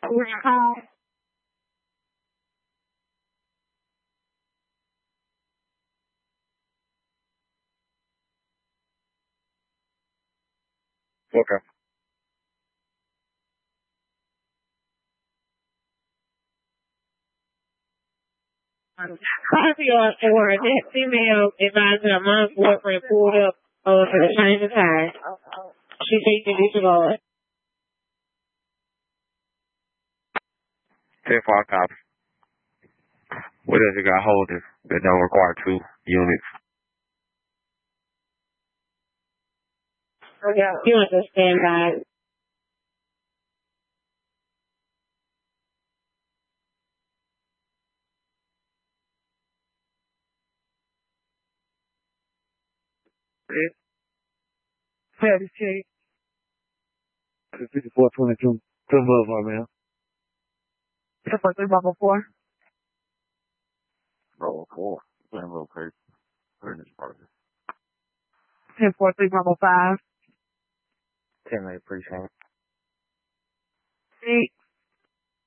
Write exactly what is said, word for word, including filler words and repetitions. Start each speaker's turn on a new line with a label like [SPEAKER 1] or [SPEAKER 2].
[SPEAKER 1] We're home.
[SPEAKER 2] Okay.
[SPEAKER 1] Copy on for that female advisor of mom's boyfriend pulled up uh, for the change of time. She said that it's going.
[SPEAKER 2] ten four cops. What else you got holding that don't require two units?
[SPEAKER 1] Yeah. You understand that.
[SPEAKER 3] Patty Cake. fifty-four twenty-two. Two Boulevard, man.
[SPEAKER 1] ten four three Bravo four.
[SPEAKER 2] Bravo four. Bravo case. Furnace party.
[SPEAKER 1] ten four three Bravo five.
[SPEAKER 2] ten eight precinct.
[SPEAKER 1] Eight.